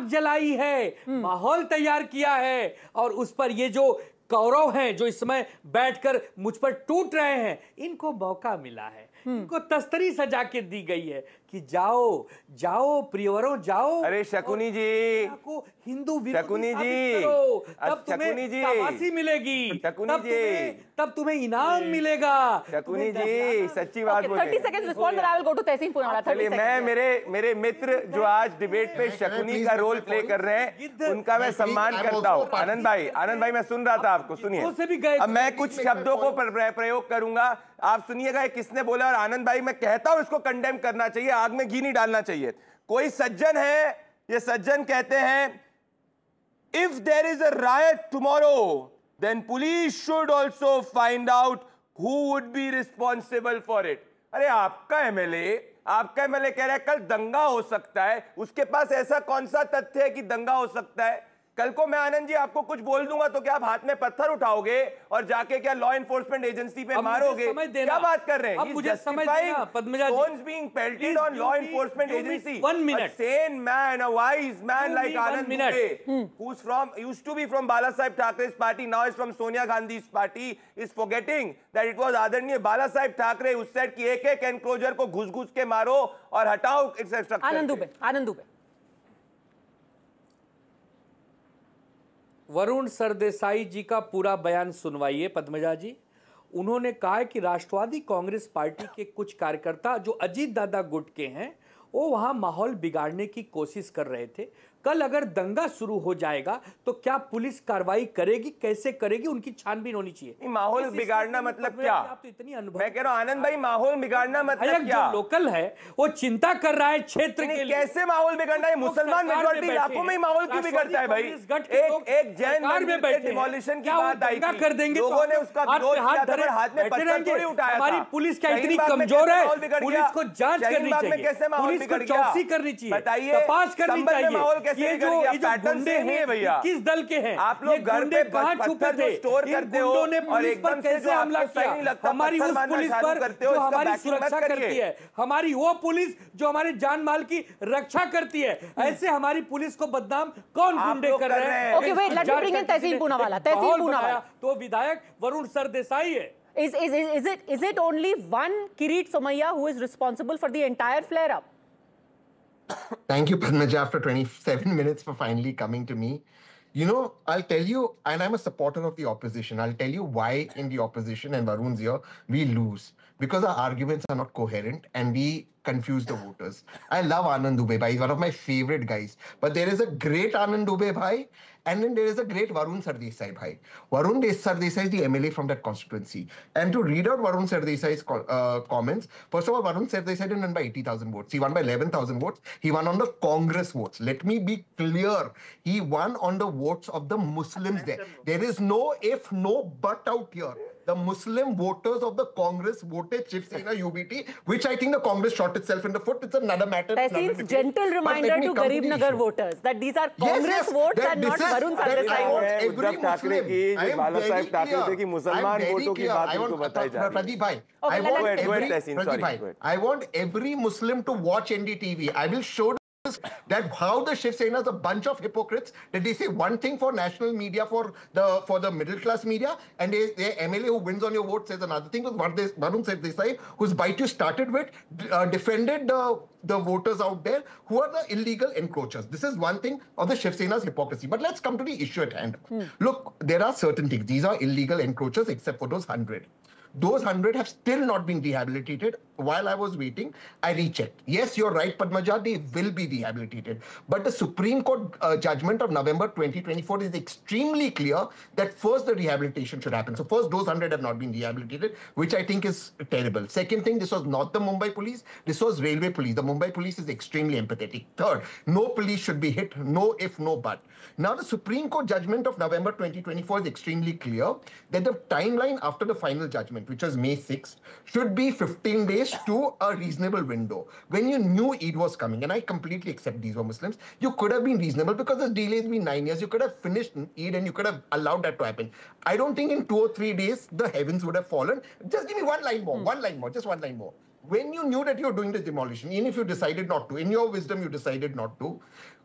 जलाई है, माहौल तैयार किया है, और उस पर ये जो कौरव हैं जो इस समय बैठकर मुझ पर टूट रहे हैं, इनको मौका मिला है, इनको तस्तरी सजा के दी गई है कि जाओ जाओ प्रियवरों जाओ। अरे शकुनी जी, को हिंदू शकुनी जी, तब तुम्हें शाबाशी मिलेगी, तब तुम्हें इनाम मिलेगा। शकुनी जी सच्ची बात बोलिए। 30 seconds respond, then I will go to तहसीन पूनावाला। चलिए, मैं मेरे मित्र जो आज डिबेट में शकुनी का रोल प्ले कर रहे हैं उनका मैं सम्मान करता हूँ। आनंद भाई मैं सुन रहा था आपको, सुनिए। अब मैं कुछ शब्दों को प्रयोग करूंगा, आप सुनिएगा किसने बोला। और आनंद भाई मैं कहता हूं इसको कंडेम करना चाहिए, आग में घी नहीं डालना चाहिए। कोई सज्जन है, ये सज्जन कहते हैं if there is a riot tomorrow then police should also find out who would be responsible for it. अरे आपका एमएलए कह रहा है कल दंगा हो सकता है, उसके पास ऐसा कौन सा तथ्य है कि दंगा हो सकता है? कल को मैं आनंद जी आपको कुछ बोल दूंगा तो क्या आप हाथ में पत्थर उठाओगे और जाके क्या लॉ एनफोर्समेंट एजेंसी पे मारोगे? क्या बात कर रहे हैं? मुझे समझ देना पद्मजा जी, stones being pelted on law enforcement agency. 1 minute. A sane man, a wise man like Anand Dubey, who's used to be from Bala Saheb Thackeray's party, now is from Sonia Gandhi's party, is forgetting that it was आदरणीय बाला साहेब Thackeray who said कि एक enclosure को घुस-घुस के मारो और हटाओ structure. आनंद दुबे वरुण सरदेसाई जी का पूरा बयान सुनवाइए पद्मजा जी। उन्होंने कहा है कि राष्ट्रवादी कांग्रेस पार्टी के कुछ कार्यकर्ता जो अजीत दादा गुट के हैं वो वहां माहौल बिगाड़ने की कोशिश कर रहे थे। कल अगर दंगा शुरू हो जाएगा तो क्या पुलिस कार्रवाई करेगी, कैसे करेगी, उनकी छानबीन होनी चाहिए। माहौल बिगाड़ना मतलब क्या? आप तो इतनी अनुभव, मैं कह रहा हूं आनंद भाई माहौल बिगाड़ना मतलब क्या? जो लोकल है वो चिंता कर रहा है क्षेत्र के लिए। कैसे माहौल बिगड़ना है? मुसलमान मेजॉरिटी इलाकों में ही माहौल क्यों बिगड़ता है भाई? एक जैन मंदिर के डिमोलिशन की बात आई थी, कर देंगे लोगों ने उसका विरोध किया था, हाथ में पत्थर थोड़ी उठाया। हमारी पुलिस क्या इतनी कमजोर है? पुलिस को जांच करनी चाहिए, पुलिस को चौकसी करनी चाहिए, बताइए तपास करनी चाहिए। माहौल कैसे बिगड़ गया? गुंडे हैं भैया, किस दल के हैं आप लोग? घर पे कहां छुपे थे? स्टोर करते हो और एकदम से कैसे हमला किया? हमारी उस पुलिस पर जो हमारी सुरक्षा करती है, हमारी वो पुलिस जो हमारे जान माल की रक्षा करती है, ऐसे हमारी पुलिस को बदनाम कौन गुंडे कर रहे हैं? Okay wait, let me bring in तहसीन पूनावाला। तो विधायक वरुण सरदेसाई है। Is it only one Kirit Somaiya who is responsible for the entire flare up? Thank you, Padmaja, for 27 minutes for finally coming to me. You know, I'll tell you, and I'm a supporter of the opposition, I'll tell you why in the opposition, and Varun's here, we lose. Because our arguments are not coherent and we confuse the voters. I love Anand Dubey bhai, he's one of my favorite guys. But there is a great Anand Dubey bhai, and then there is a great Varun Sardesai bhai. Varun Sardesai is the MLA from that constituency. And to read out Varun Sardesai's comments, first of all, Varun Sardesai didn't win by 80,000 votes. He won by 11,000 votes. He won on the Congress votes. Let me be clear. He won on the votes of the Muslims there. There is no if, no but out here. The Muslim voters of the Congress voted Shiv Sena UBT, which I think the Congress shot itself in the foot. It's another matter. Tehseen's gentle reminder to Garib Nagar voters that these are Congress votes and not Varun Sardesai votes. Uddhav Thackeray की, जो बाला साहेब ठाकरे थे कि मुसलमान वोटों की बात उनको बताई जा रही है। प्रदीप भाई, I want every Muslim to watch NDTV. I will show that how the Shiv Sena is a bunch of hypocrites, that they say one thing for national media, for the middle class media, and the MLA who wins on your vote says another thing. Varun Sardesai, whose bite you started with, defended the voters out there who are the illegal encroachers. This is one thing of the Shiv Sena's hypocrisy. But let's come to the issue at hand. Look, there are certain things. These are illegal encroachers except for those 100. Those 100 have still not been rehabilitated. While I was waiting, I rechecked. Yes, you're right, Padmaja, they will be rehabilitated. But the Supreme Court judgment of November 2024 is extremely clear that first the rehabilitation should happen. So first, those 100 have not been rehabilitated, which I think is terrible. Second thing, this was not the Mumbai police. This was railway police. The Mumbai police is extremely empathetic. Third, no police should be hit. No if, no but. Now, the Supreme Court judgment of November 2024 is extremely clear that the timeline after the final judgment, which was May 6th, should be 15 days to a reasonable window. When you knew Eid was coming, and I completely accept these were Muslims, you could have been reasonable because the delay has been 9 years. You could have finished Eid and you could have allowed that to happen. I don't think in 2 or 3 days the heavens would have fallen. Just give me one line more, just one line more. When you knew that you were doing the demolition, even if you decided not to, in your wisdom you decided not to,